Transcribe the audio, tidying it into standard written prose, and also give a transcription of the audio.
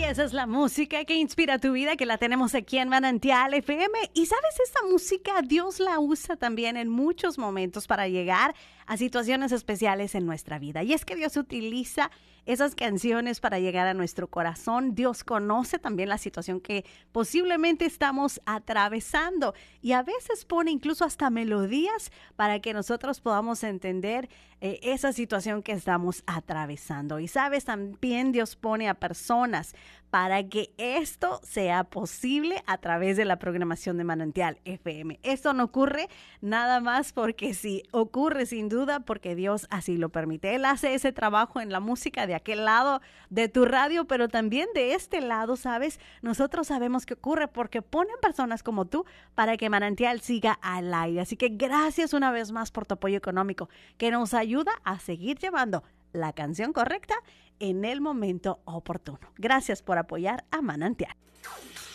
esa es la música que inspira tu vida, que la tenemos aquí en Manantial FM. Y sabes, esta música Dios la usa también en muchos momentos para llegar a situaciones especiales en nuestra vida. Y es que Dios utiliza esas canciones para llegar a nuestro corazón. Dios conoce también la situación que posiblemente estamos atravesando y a veces pone incluso hasta melodías para que nosotros podamos entender esa situación que estamos atravesando. Y sabes, también Dios pone a personas para que esto sea posible a través de la programación de Manantial FM. Esto no ocurre nada más porque sí, ocurre sin duda porque Dios así lo permite. Él hace ese trabajo en la música de aquel lado de tu radio, pero también de este lado, ¿sabes? Nosotros sabemos que ocurre porque ponen personas como tú para que Manantial siga al aire. Así que gracias una vez más por tu apoyo económico, que nos ayuda a seguir llevando la canción correcta en el momento oportuno. Gracias por apoyar a Manantial.